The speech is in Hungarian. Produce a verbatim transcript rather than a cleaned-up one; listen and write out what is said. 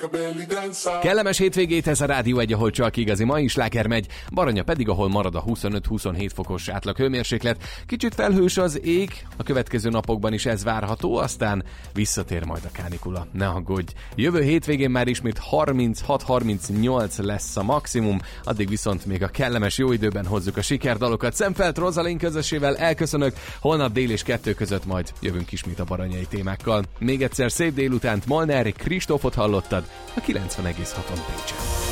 Kellemes hétvégét ez a Rádió egy, ahol csak igazi mai sláger megy, Baranya pedig, ahol marad a huszonöt-huszonhét fokos átlag hőmérséklet. Kicsit felhős az ég, a következő napokban is ez várható, aztán visszatér majd a kánikula. Ne aggódj! Jövő hétvégén már ismét harminchat-harmincnyolc lesz a maximum, addig viszont még a kellemes jó időben hozzuk a sikerdalokat. Szemfeld Rozalin közössével elköszönök, holnap dél és kettő között majd jövünk ismét a baranyai témákkal. Még egyszer szép délutánt, Molnár Kristófot hallottad a kilencven egész haton Pécsen.